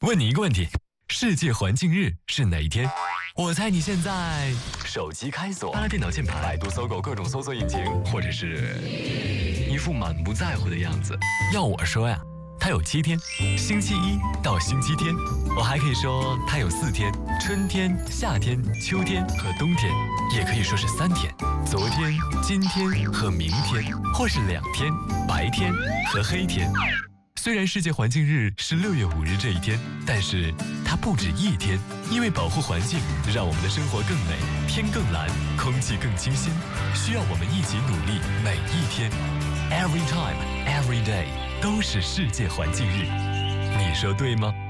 问你一个问题：世界环境日是哪一天？我猜你现在手机开锁，拿来电脑键盘，百度、搜狗各种搜索引擎，或者是一副满不在乎的样子。要我说呀，它有7天，星期一到星期天。我还可以说它有4天，春天、夏天、秋天和冬天，也可以说是3天，昨天、今天和明天，或是2天，白天和黑天。虽然世界环境日是6月5日这一天，但是它不止1天，因为保护环境，让我们的生活更美，天更蓝，空气更清新，需要我们一起努力，每一天 ，every time, every day 都是世界环境日，你说对吗？